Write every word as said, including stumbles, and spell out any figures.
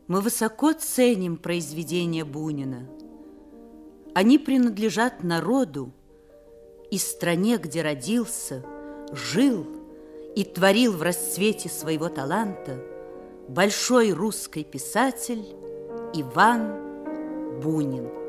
Мы высоко ценим произведения Бунина. Они принадлежат народу и стране, где родился, жил и творил в расцвете своего таланта большой русский писатель Иван Бунин.